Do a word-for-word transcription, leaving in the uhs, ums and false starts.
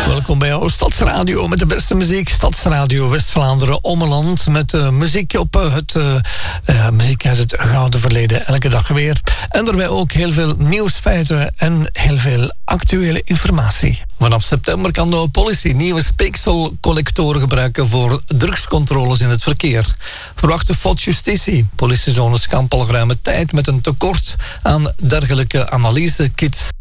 Welkom bij jouw Stadsradio met de beste muziek. Stadsradio West-Vlaanderen Ommeland met uh, muziek op uh, het uh, uh, muziek uit het gouden verleden. Elke dag weer. En daarbij ook heel veel nieuwsfeiten en heel veel actuele informatie. Vanaf september kan de politie nieuwe speekselcollectoren gebruiken voor drugscontroles in het verkeer. Verwachte F O D Justitie. Politiezones kampen al ruime tijd met een tekort aan dergelijke analysekits.